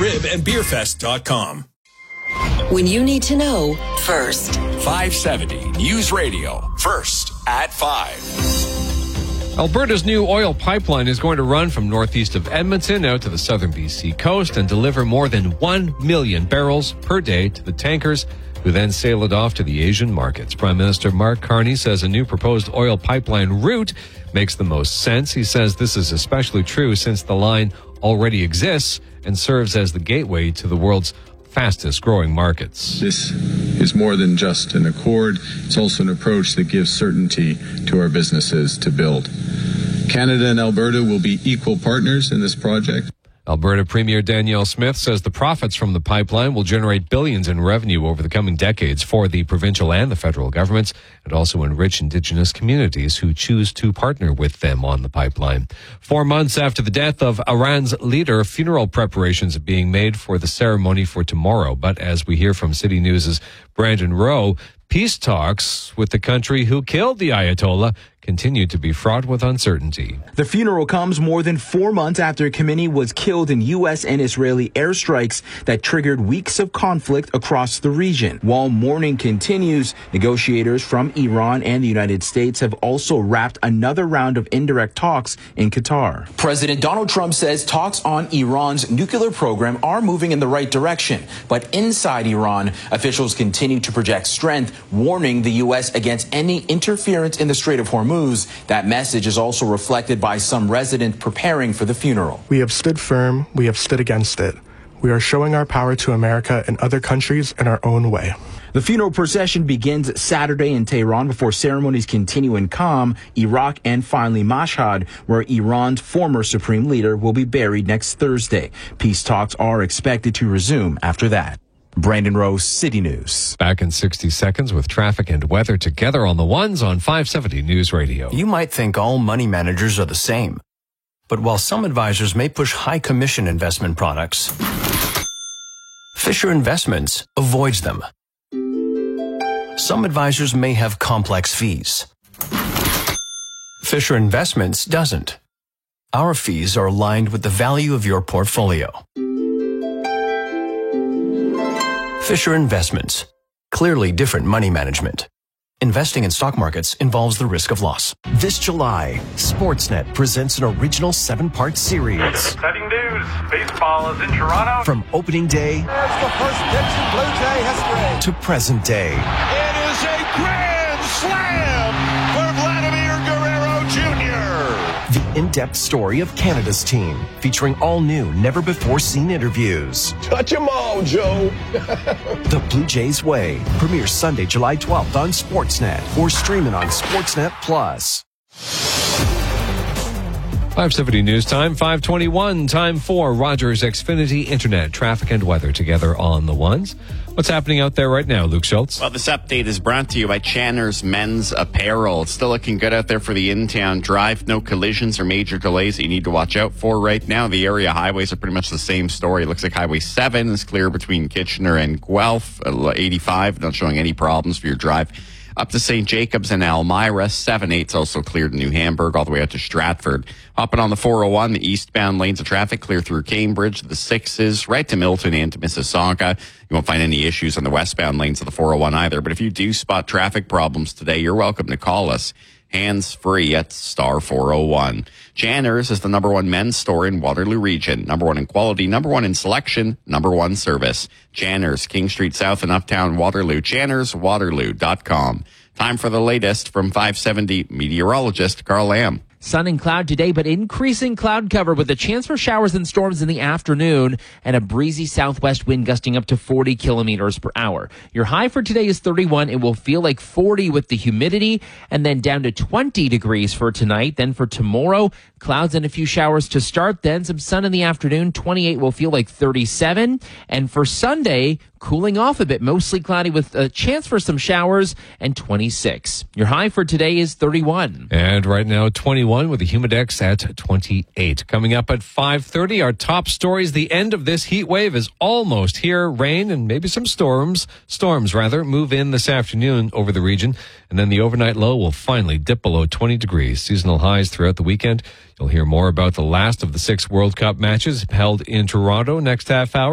ribandbeerfest.com. When you need to know first. 570 News Radio. First at 5. Alberta's new oil pipeline is going to run from northeast of Edmonton out to the southern BC coast and deliver more than 1 million barrels per day to the tankers who then sail it off to the Asian markets. Prime Minister Mark Carney says a new proposed oil pipeline route makes the most sense. He says this is especially true since the line already exists and serves as the gateway to the world's fastest growing markets. This is more than just an accord. It's also an approach that gives certainty to our businesses to build. Canada and Alberta will be equal partners in this project. Alberta Premier Danielle Smith says the profits from the pipeline will generate billions in revenue over the coming decades for the provincial and the federal governments, and also enrich Indigenous communities who choose to partner with them on the pipeline. 4 months after the death of Iran's leader, funeral preparations are being made for the ceremony for tomorrow. But as we hear from City News' Brandon Rowe, peace talks with the country who killed the Ayatollah continue to be fraught with uncertainty. The funeral comes more than 4 months after Khamenei was killed in U.S. and Israeli airstrikes that triggered weeks of conflict across the region. While mourning continues, negotiators from Iran and the United States have also wrapped another round of indirect talks in Qatar. President Donald Trump says talks on Iran's nuclear program are moving in the right direction. But inside Iran, officials continue to project strength, warning the U.S. against any interference in the Strait of Hormuz. That message is also reflected by some residents preparing for the funeral. We have stood firm. We have stood against it. We are showing our power to America and other countries in our own way. The funeral procession begins Saturday in Tehran before ceremonies continue in Qom, Iraq, and finally Mashhad, where Iran's former supreme leader will be buried next Thursday. Peace talks are expected to resume after that. Brandon Rowe, City News. Back in 60 seconds with traffic and weather together on the ones on 570 News Radio. You might think all money managers are the same. But while some advisors may push high commission investment products, Fisher Investments avoids them. Some advisors may have complex fees. Fisher Investments doesn't. Our fees are aligned with the value of your portfolio. Fisher Investments. Clearly different money management. Investing in stock markets involves the risk of loss. This July, Sportsnet presents an original 7-part series. Exciting news. Baseball is in Toronto. From opening day There's the first pitch in Blue Jay history. to present day. It is a grand slam for Vladimir Guerrero Jr. The in-depth story of Canada's team, featuring all new, never-before-seen interviews. Touch 'em all, Joe. The Blue Jays Way premieres Sunday, July 12th on Sportsnet or streaming on Sportsnet Plus. 570 News Time, 521, time for Rogers Xfinity Internet, traffic and weather together on the ones. What's happening out there right now, Luke Schultz? Well, this update is brought to you by Channer's Men's Apparel. It's still looking good out there for the in-town drive. No collisions or major delays that you need to watch out for right now. The area highways are pretty much the same story. It looks like Highway 7 is clear between Kitchener and Guelph. 85, not showing any problems for your drive. Up to St. Jacobs and Elmira, 7-8's also cleared in New Hamburg, all the way out to Stratford. Hopping on the 401, the eastbound lanes of traffic clear through Cambridge, the 6s, right to Milton and to Mississauga. You won't find any issues on the westbound lanes of the 401 either. But if you do spot traffic problems today, you're welcome to call us. Hands-free at star 401. Channer's is the #1 men's store in Waterloo Region. #1 in quality, #1 in selection, #1 service. Channer's, King Street South in Uptown Waterloo. ChannersWaterloo.com. Time for the latest from 570 meteorologist Carl Lamb. Sun and cloud today, but increasing cloud cover with a chance for showers and storms in the afternoon and a breezy southwest wind gusting up to 40 kilometers per hour. Your high for today is 31. It will feel like 40 with the humidity, and then down to 20 degrees for tonight. Then for tomorrow, clouds and a few showers to start, then some sun in the afternoon. 28 will feel like 37. And for Sunday, cooling off a bit, mostly cloudy with a chance for some showers, and 26. Your high for today is 31. And right now, 21 with the Humidex at 28. Coming up at 5:30, our top stories. The end of this heat wave is almost here. Rain and maybe some storms move in this afternoon over the region. And then the overnight low will finally dip below 20 degrees. Seasonal highs throughout the weekend. You'll hear more about the last of the 6 World Cup matches held in Toronto next half hour.